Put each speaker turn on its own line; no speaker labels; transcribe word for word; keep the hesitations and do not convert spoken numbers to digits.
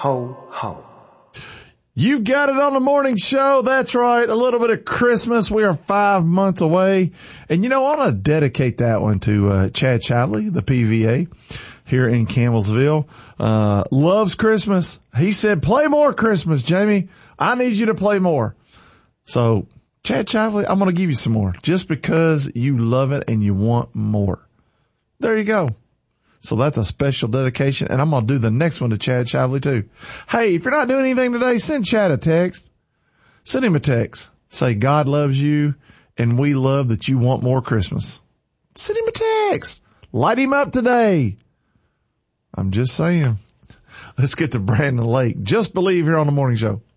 Ho, ho.
You got it on the morning show. That's right. A little bit of Christmas. We are five months away. And, you know, I want to dedicate that one to uh, Chad Chivley, the P V A here in Campbellsville. Uh, loves Christmas. He said, play more Christmas, Jamie. I need you to play more. So, Chad Chivley, I'm going to give you some more just because you love it and you want more. There you go. So that's a special dedication, and I'm going to do the next one to Chad Chivley too. Hey, if you're not doing anything today, send Chad a text. Send him a text. Say, God loves you, and we love that you want more Christmas. Send him a text. Light him up today. I'm just saying. Let's get to Brandon Lake. Just Believe here on the morning show.